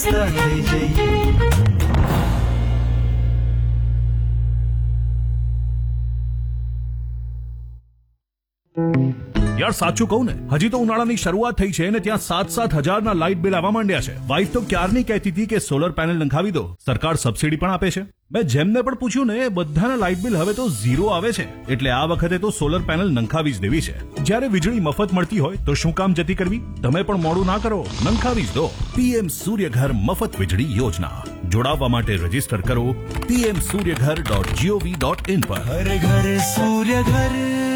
યાર સાચું કહું ને, હજી તો ઉનાળાની શરૂઆત થઈ છે ને ત્યાં 7,000 ના લાઇટ બિલ આવવા માંડ્યા છે. વાઇફ તો ક્યારની કહેતી હતી કે સોલર પેનલ નંખાવી દો, સરકાર સબસિડી પણ આપે છે. મેં જેમને પણ પૂછ્યું ને બધાના લાઇટ બિલ હવે તો 0 આવે છે. એટલે આ વખતે તો સોલર પેનલ નંખાવી જ દેવી છે. જ્યારે વીજળી મફત મળતી હોય તો શું કામ જતી કરવી? તમે પણ મોડું ના કરો, નંખાવી જ દો. પીએમ સૂર્યઘર મફત વીજળી યોજના. જોડાવા માટે રજીસ્ટર કરો pmsuryaghar.gov.in પર. હર ઘર સૂર્યઘર.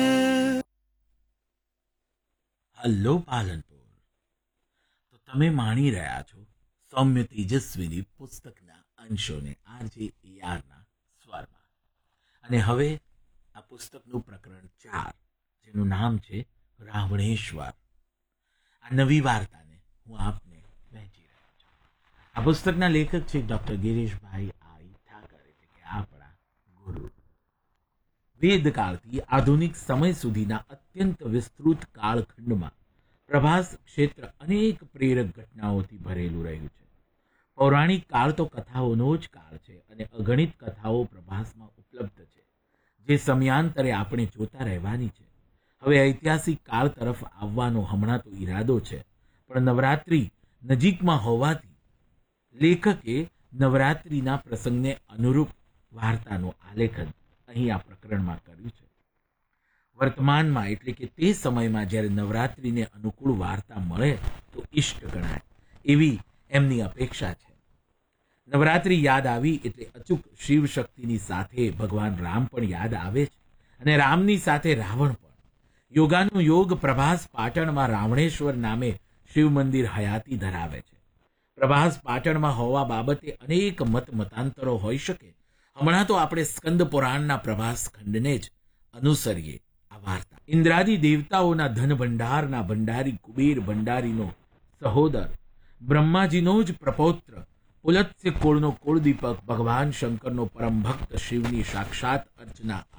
હલો પાલનપુર, તો તમે માણી રહ્યા છો સૌમ્ય તેજસ્વીની પુસ્તકના અંશોને આરજે ARના સ્વરમાં. અને હવે આ પુસ્તકનું પ્રકરણ 4, જેનું નામ છે રાવણેશ્વર. આ નવી વાર્તાને હું આપને વહેંચી રહ્યો છું. આ પુસ્તકના લેખક છે ડૉક્ટર ગિરીશભાઈ આઈ ઠાકર, એટલે કે આપણા ગુરુ. વેદકાળથી આધુનિક સમય સુધીના અત્યંત વિસ્તૃત કાળખંડમાં પ્રભાસ ક્ષેત્ર અનેક પ્રેરક ઘટનાઓથી ભરેલું રહ્યું છે. પૌરાણિક કાળ તો કથાઓનો જ કાળ છે અને અગણિત કથાઓ પ્રભાસમાં ઉપલબ્ધ છે, જે સમયાંતરે આપણે જોતા રહેવાની છે. હવે ઐતિહાસિક કાળ તરફ આવવાનો હમણાં તો ઈરાદો છે, પણ નવરાત્રિ નજીકમાં હોવાથી લેખકે નવરાત્રિના પ્રસંગને અનુરૂપ વાર્તાનું આલેખન અહીં આ પ્રકરણમાં કર્યું છે. વર્તમાનમાં એટલે કે તે સમયમાં જ્યારે નવરાત્રિને અનુકૂળ વાર્તા મળે તો ઇષ્ટ ગણાય એવી એમની અપેક્ષા છે. નવરાત્રિ યાદ આવી એટલે અચૂક શિવ શક્તિની સાથે ભગવાન રામ પણ યાદ આવે છે, અને રામની સાથે રાવણ પણ. યોગાનું યોગ પ્રભાસ પાટણમાં રાવણેશ્વર નામે શિવ મંદિર હયાતી ધરાવે છે. પ્રભાસ પાટણમાં હોવા બાબતે અનેક મતાંતરો હોઈ શકે. હમણાં તો આપણે સ્કંદ પુરાણના પ્રભાસ ખંડને જ અનુસરીએ. આ વાર્તા ઇન્દ્રાદી દેવતાઓના ધન ભંડારના ભંડારી કુબેર ભંડારીનો સહોદર, બ્રહ્માજીનો જ પ્રપૌત્ર, પુલત્સ્ય કુળનો કુળદીપક, ભગવાન શંકરનો પરમ ભક્ત શિવની સાક્ષાત અર્ચના